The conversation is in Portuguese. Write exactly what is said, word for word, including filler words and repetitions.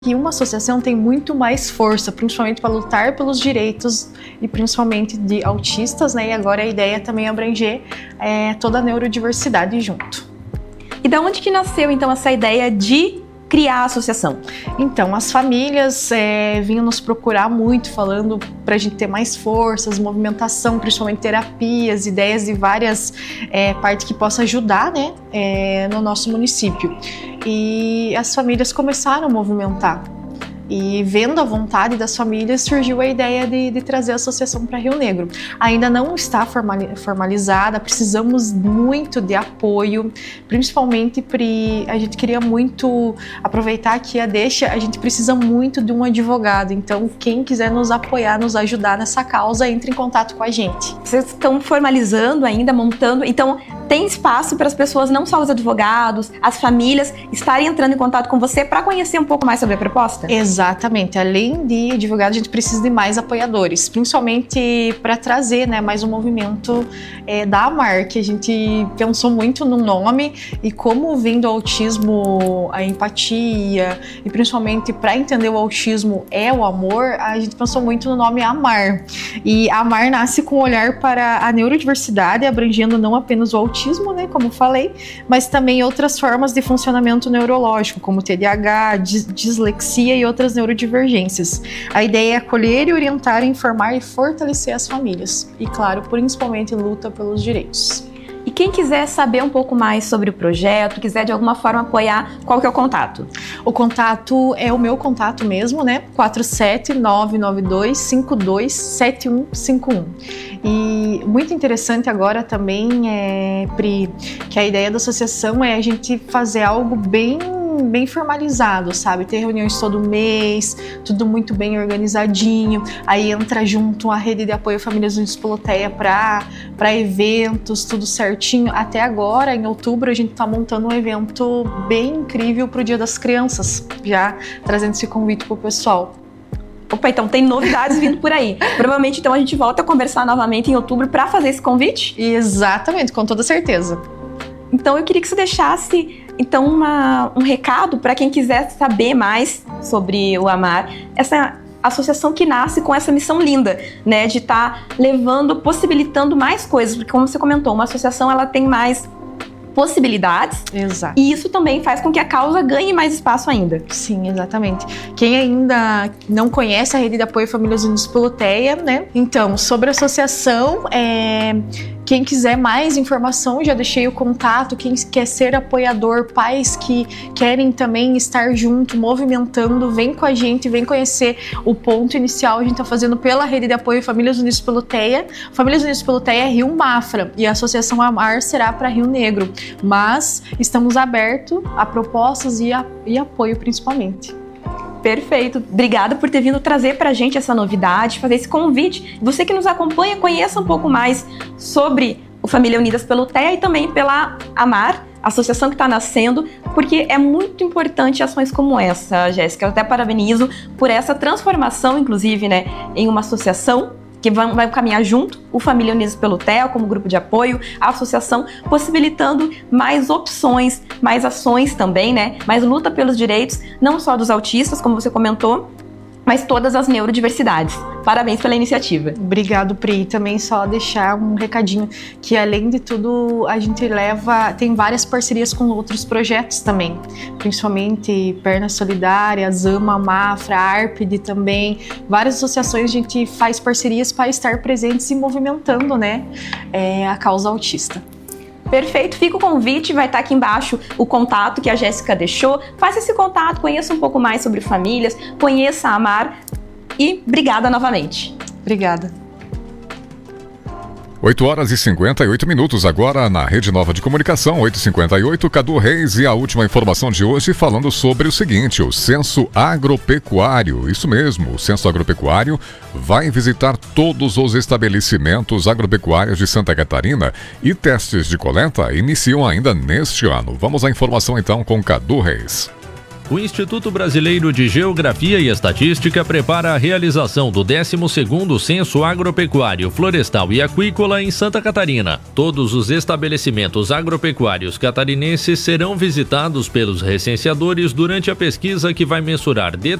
que uma associação tem muito mais força, principalmente para lutar pelos direitos e principalmente de autistas, né? E agora a ideia é também abranger é, toda a neurodiversidade junto. E da onde que nasceu então essa ideia de criar a associação? Então, as famílias é, vinham nos procurar muito, falando para a gente ter mais forças, movimentação, principalmente terapias, ideias de várias é, partes que possam ajudar, né, é, no nosso município. E as famílias começaram a movimentar. E vendo a vontade das famílias, surgiu a ideia de, de trazer a associação para Rio Negro. Ainda não está formalizada, precisamos muito de apoio, principalmente porque a gente queria muito aproveitar aqui a deixa, a gente precisa muito de um advogado. Então, quem quiser nos apoiar, nos ajudar nessa causa, entre em contato com a gente. Vocês estão formalizando ainda, montando, então tem espaço para as pessoas, não só os advogados, as famílias, estarem entrando em contato com você para conhecer um pouco mais sobre a proposta? Exatamente. Além de advogados, a gente precisa de mais apoiadores, principalmente para trazer, né, mais um movimento é, da AMAR, que a gente pensou muito no nome e como vindo o autismo, a empatia e principalmente para entender o autismo é o amor, a gente pensou muito no nome AMAR. E a AMAR nasce com um olhar para a neurodiversidade, abrangendo não apenas o autismo, né, como falei, mas também outras formas de funcionamento neurológico, como T D A H, dis dislexia e outras neurodivergências. A ideia é acolher e orientar, informar e fortalecer as famílias. E, claro, principalmente luta pelos direitos. E quem quiser saber um pouco mais sobre o projeto, quiser de alguma forma apoiar, qual que é o contato? O contato é o meu contato mesmo, né? quatro sete nove nove dois cinco dois sete um cinco um. E muito interessante agora também, é, Pri, que a ideia da associação é a gente fazer algo bem bem formalizado, sabe? Ter reuniões todo mês, tudo muito bem organizadinho. Aí entra junto a rede de apoio Famílias Unidas pelo TEA para para eventos, tudo certinho. Até agora, em outubro, a gente tá montando um evento bem incrível pro Dia das Crianças, já trazendo esse convite pro pessoal. Opa, então tem novidades vindo por aí. Provavelmente, então, a gente volta a conversar novamente em outubro para fazer esse convite? Exatamente, com toda certeza. Então, eu queria que você deixasse então uma, um recado para quem quiser saber mais sobre o AMAR, essa associação que nasce com essa missão linda, né, de estar tá levando, possibilitando mais coisas, porque como você comentou, uma associação ela tem mais possibilidades. Exato. E isso também faz com que a causa ganhe mais espaço ainda. Sim, exatamente. Quem ainda não conhece a rede de apoio Famílias Unidas pelo TEA, né? Então, sobre a associação, é... quem quiser mais informação, já deixei o contato. Quem quer ser apoiador, pais que querem também estar junto, movimentando, vem com a gente, vem conhecer o ponto inicial. A gente está fazendo pela rede de apoio Famílias Unidas pelo TEA. Famílias Unidas pelo TEA é Rio Mafra e a Associação AMAR será para Rio Negro. Mas estamos abertos a propostas e, a, e apoio principalmente. Perfeito. Obrigada por ter vindo trazer pra gente essa novidade, fazer esse convite. Você que nos acompanha, conheça um pouco mais sobre o Família Unidas pelo TEA e também pela AMAR, a associação que está nascendo, porque é muito importante ações como essa, Jéssica. Eu até parabenizo por essa transformação, inclusive, né, em uma associação que vai, vai caminhar junto, o Família Unidas pelo TEA como grupo de apoio, a associação, possibilitando mais opções, mais ações também, né? Mais luta pelos direitos, não só dos autistas, como você comentou, mas todas as neurodiversidades. Parabéns pela iniciativa. Obrigado, Pri. Também só deixar um recadinho que, além de tudo, a gente leva, tem várias parcerias com outros projetos também, principalmente Perna Solidária, Zama, Mafra, Arpid também, várias associações a gente faz parcerias para estar presentes e movimentando, né, é, a causa autista. Perfeito, fica o convite, vai estar aqui embaixo o contato que a Jéssica deixou. Faça esse contato, conheça um pouco mais sobre famílias, conheça a AMAR e obrigada novamente. Obrigada. oito horas e cinquenta e oito minutos agora na Rede Nova de Comunicação, oito e cinquenta e oito, Cadu Reis e a última informação de hoje falando sobre o seguinte, o Censo Agropecuário, isso mesmo, o Censo Agropecuário vai visitar todos os estabelecimentos agropecuários de Santa Catarina e testes de coleta iniciam ainda neste ano. Vamos à informação então com Cadu Reis. O Instituto Brasileiro de Geografia e Estatística prepara a realização do décimo segundo Censo Agropecuário, Florestal e Aquícola em Santa Catarina. Todos os estabelecimentos agropecuários catarinenses serão visitados pelos recenseadores durante a pesquisa que vai mensurar